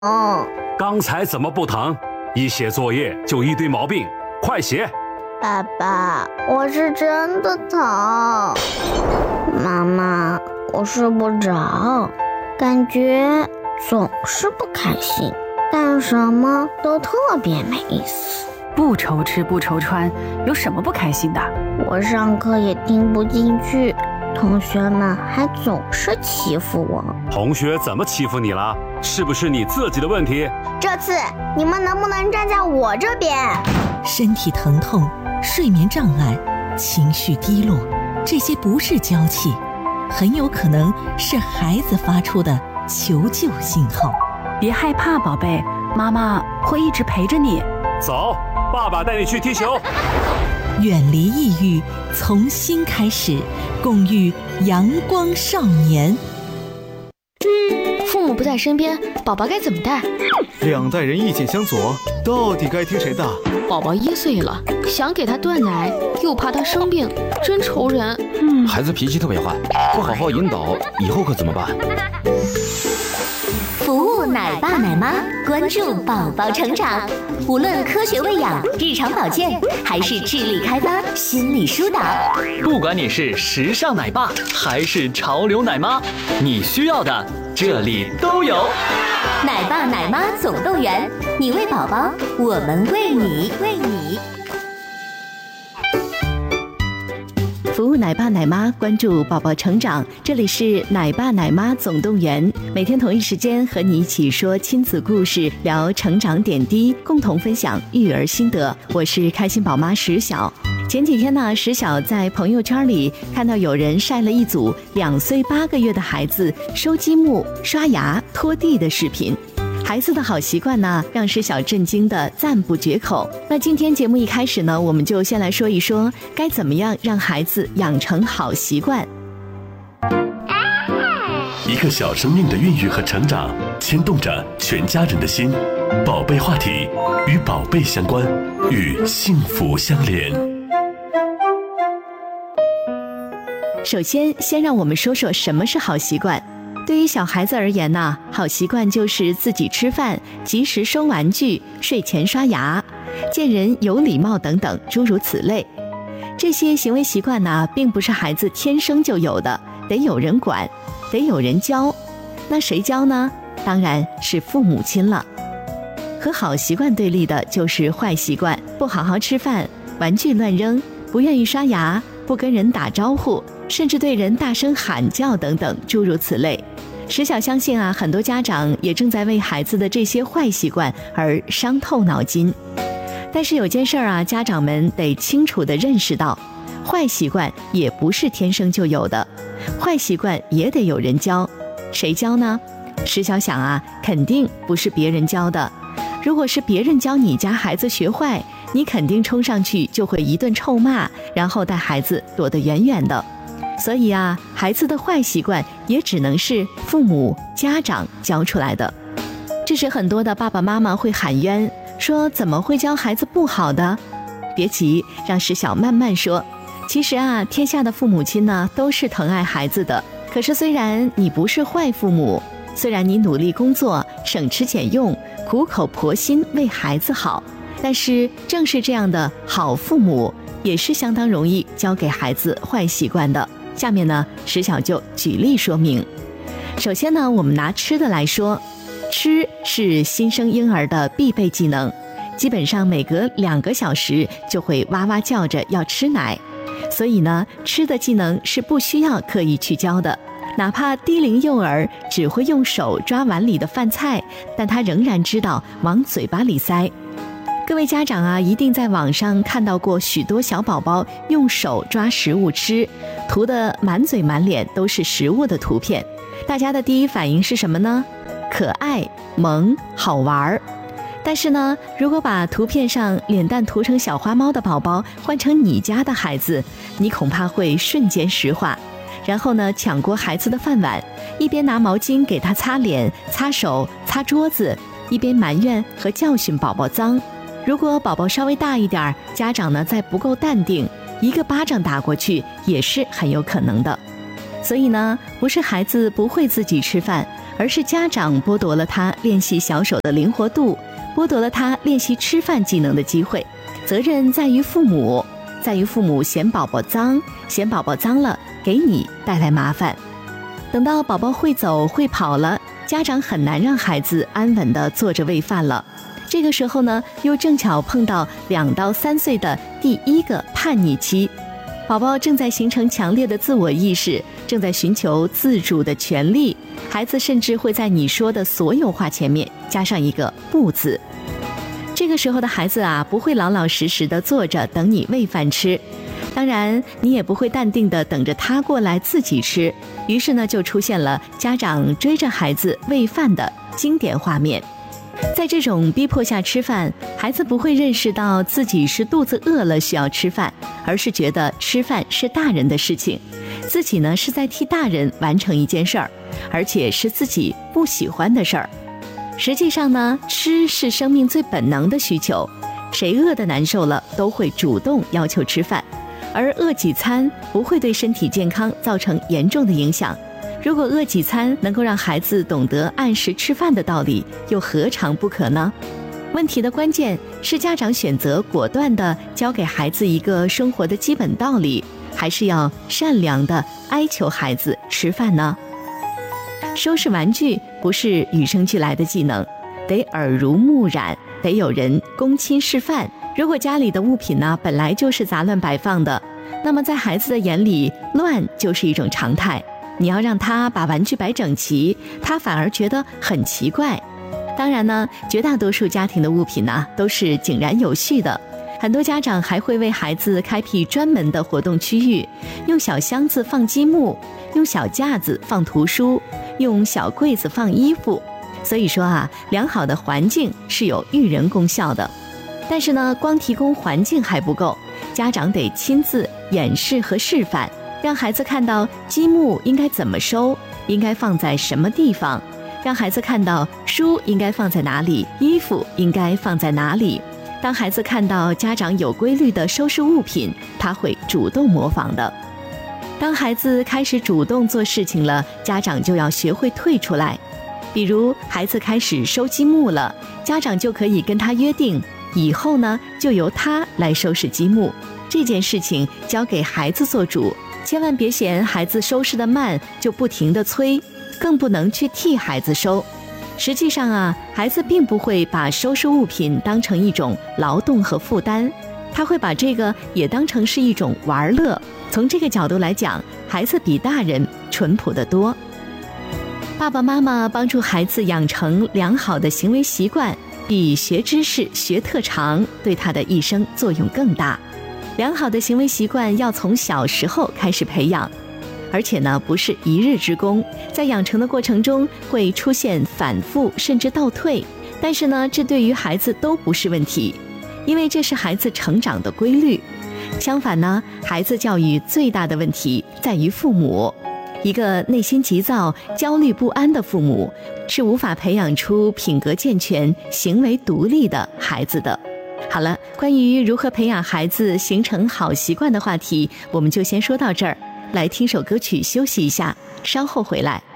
刚才怎么不疼？一写作业就一堆毛病，快写！ 爸爸，我是真的疼。妈妈，我睡不着，感觉总是不开心，干什么都特别没意思。 不愁吃不愁穿，有什么不开心的？ 我上课也听不进去，同学们还总是欺负我。 同学怎么欺负你了？是不是你自己的问题？ 这次你们能不能站在我这边？ 身体疼痛、睡眠障碍、情绪低落，这些不是娇气，很有可能是孩子发出的求救信号。 别害怕，宝贝，妈妈会一直陪着你。 走，爸爸带你去踢球。 远离抑郁，从新开始，共育阳光少年。 父母不在身边，宝宝该怎么带？ 两代人意见相左，到底该听谁的？ 宝宝1岁了，想给他断奶，又怕他生病，真愁人。 孩子脾气特别坏，不好好引导，以后可怎么办？ 服务奶爸奶妈，关注宝宝成长。无论科学喂养、日常保健，还是智力开发、心理疏导， 不管你是时尚奶爸还是潮流奶妈，你需要的这里都有。 奶爸奶妈总动员，你喂宝宝，我们喂你。 服务奶爸奶妈，关注宝宝成长。这里是奶爸奶妈总动员，每天同一时间和你一起说亲子故事，聊成长点滴，共同分享育儿心得。我是开心宝妈石晓。前几天呢，石晓在朋友圈里看到有人晒了一组2岁8个月的孩子收积木、刷牙、拖地的视频。孩子的好习惯呢，让石晓震惊的赞不绝口。那今天节目一开始呢，我们就先来说一说该怎么样让孩子养成好习惯。 一个小生命的孕育和成长，牵动着全家人的心。宝贝话题，与宝贝相关，与幸福相连。 首先让我们说说什么是好习惯。对于小孩子而言呢，好习惯就是自己吃饭、及时收玩具、睡前刷牙、见人有礼貌等等，诸如此类。这些行为习惯呢，并不是孩子天生就有的，得有人管，得有人教。那谁教呢？当然是父母亲了。和好习惯对立的就是坏习惯，不好好吃饭，玩具乱扔，不愿意刷牙，不跟人打招呼，甚至对人大声喊叫等等，诸如此类。石晓相信啊，很多家长也正在为孩子的这些坏习惯而伤透脑筋。但是有件事啊，家长们得清楚地认识到，坏习惯也不是天生就有的，坏习惯也得有人教。谁教呢？石晓想啊，肯定不是别人教的。如果是别人教你家孩子学坏，你肯定冲上去就会一顿臭骂，然后带孩子躲得远远的。所以啊，孩子的坏习惯也只能是父母、家长教出来的。这时很多的爸爸妈妈会喊冤，说怎么会教孩子不好的？别急，让石晓慢慢说。其实啊，天下的父母亲呢，都是疼爱孩子的。可是虽然你不是坏父母，虽然你努力工作，省吃俭用，苦口婆心为孩子好，但是正是这样的好父母，也是相当容易教给孩子坏习惯的。下面呢，石晓就举例说明。首先呢，我们拿吃的来说，吃是新生婴儿的必备技能，基本上每隔2个小时就会哇哇叫着要吃奶，所以呢，吃的技能是不需要刻意去教的。哪怕低龄幼儿只会用手抓碗里的饭菜，但他仍然知道往嘴巴里塞。各位家长啊，一定在网上看到过许多小宝宝用手抓食物吃，涂得满嘴满脸都是食物的图片。大家的第一反应是什么呢？可爱、萌、好玩。但是呢，如果把图片上脸蛋涂成小花猫的宝宝换成你家的孩子，你恐怕会瞬间石化。然后呢，抢过孩子的饭碗，一边拿毛巾给他擦脸、擦手、擦桌子，一边埋怨和教训宝宝脏。如果宝宝稍微大一点，家长呢再不够淡定，一个巴掌打过去也是很有可能的。所以呢，不是孩子不会自己吃饭， 而是家长剥夺了他练习小手的灵活度，剥夺了他练习吃饭技能的机会。责任在于父母，嫌宝宝脏，嫌宝宝脏了给你带来麻烦。等到宝宝会走会跑了，家长很难让孩子安稳地坐着喂饭了。这个时候呢，又正巧碰到2到3岁的第一个叛逆期，宝宝正在形成强烈的自我意识，正在寻求自主的权利。孩子甚至会在你说的所有话前面加上一个不字。这个时候的孩子啊，不会老老实实的坐着等你喂饭吃，当然你也不会淡定的等着他过来自己吃。于是呢，就出现了家长追着孩子喂饭的经典画面。在这种逼迫下吃饭，孩子不会认识到自己是肚子饿了需要吃饭，而是觉得吃饭是大人的事情，自己呢是在替大人完成一件事儿，而且是自己不喜欢的事儿。实际上呢，吃是生命最本能的需求，谁饿得难受了都会主动要求吃饭，而饿几餐不会对身体健康造成严重的影响。如果饿几餐能够让孩子懂得按时吃饭的道理，又何尝不可呢？问题的关键是家长选择果断地教给孩子一个生活的基本道理，还是要善良地哀求孩子吃饭呢？收拾玩具不是与生俱来的技能，得耳濡目染，得有人躬亲示范。如果家里的物品呢本来就是杂乱摆放的，那么在孩子的眼里，乱就是一种常态。你要让他把玩具摆整齐，他反而觉得很奇怪。当然呢，绝大多数家庭的物品呢都是井然有序的。很多家长还会为孩子开辟专门的活动区域，用小箱子放积木，用小架子放图书，用小柜子放衣服。所以说啊，良好的环境是有育人功效的。但是呢，光提供环境还不够，家长得亲自演示和示范，让孩子看到积木应该怎么收，应该放在什么地方，让孩子看到书应该放在哪里，衣服应该放在哪里。当孩子看到家长有规律地收拾物品，他会主动模仿的。当孩子开始主动做事情了，家长就要学会退出来。比如孩子开始收积木了，家长就可以跟他约定，以后呢就由他来收拾积木。这件事情交给孩子做主，千万别嫌孩子收拾得慢就不停地催，更不能去替孩子收。实际上啊，孩子并不会把收拾物品当成一种劳动和负担，他会把这个也当成是一种玩乐。从这个角度来讲，孩子比大人淳朴得多。爸爸妈妈帮助孩子养成良好的行为习惯，比学知识、学特长对他的一生作用更大。良好的行为习惯要从小时候开始培养，而且呢，不是一日之功，在养成的过程中会出现反复甚至倒退，但是呢，这对于孩子都不是问题，因为这是孩子成长的规律。相反呢，孩子教育最大的问题在于父母。一个内心急躁、焦虑不安的父母，是无法培养出品格健全、行为独立的孩子的。好了，关于如何培养孩子形成好习惯的话题，我们就先说到这儿。来听首歌曲休息一下，稍后回来。